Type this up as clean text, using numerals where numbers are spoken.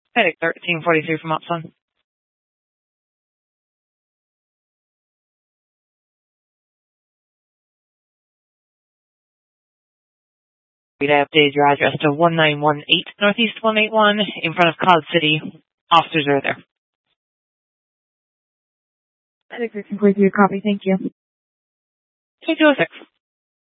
Medic 1343 from Upson. We'd update your address to 1918 Northeast 181 in front of Cloud City. Officers are there. Medic 1343, copy, thank you. 2206.